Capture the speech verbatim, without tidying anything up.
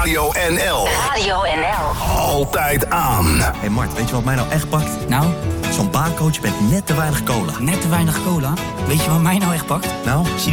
Radio N L. Radio N L. Altijd aan. Hé hey Mart, weet je wat mij nou echt pakt? Nou? Zo'n baancoach met net te weinig cola. Net te weinig cola? Weet je wat mij nou echt pakt? Nou? Zie